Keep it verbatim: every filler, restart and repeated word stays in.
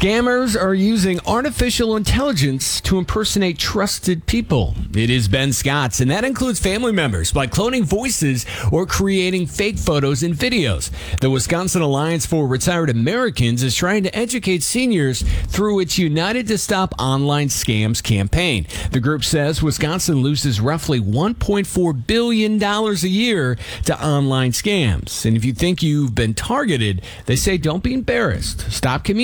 Scammers are using artificial intelligence to impersonate trusted people. It is Ben Scott's, and that includes family members by cloning voices or creating fake photos and videos. The Wisconsin Alliance for Retired Americans is trying to educate seniors through its United to Stop Online Scams campaign. The group says Wisconsin loses roughly one point four billion dollars a year to online scams. And if you think you've been targeted, they say don't be embarrassed. Stop communicating.